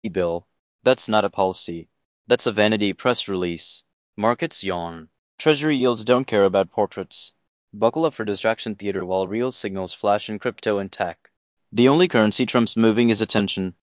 Bill. That's not a policy. That's a vanity press release. Markets yawn. Treasury yields don't care about portraits. Buckle up for distraction theater while real signals flash in crypto and tech. The only currency Trump's moving is attention.